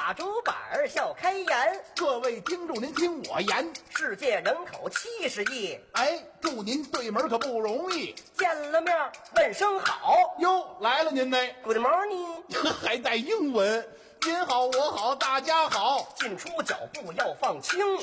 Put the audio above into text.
打竹板笑开颜。 各位听众，您听我言， 世界人口70亿， 哎，祝您对门可不容易。 见了面问声好。 哟，来了您呢 ，Good morning， 还带英文。您好，我好，大家好。 进出脚步要放轻，